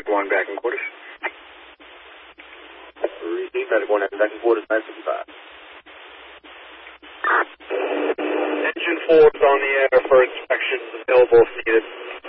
1 back in quarters. Receive, medical 1 back in quarters, 955. Engine 4 is on the air for inspections available if needed.